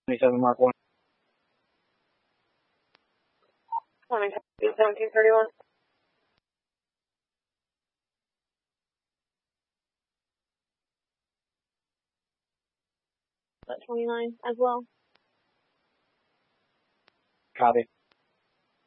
27 Mark 1. 1731. That 29 as well. Copy.